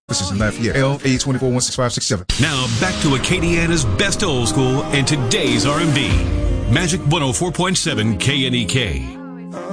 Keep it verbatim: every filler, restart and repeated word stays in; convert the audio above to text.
This is in Lafayette, L A twenty-four one six five six seven. Now back to Acadiana's best old school and today's R and B. Magic one oh four point seven K N E K.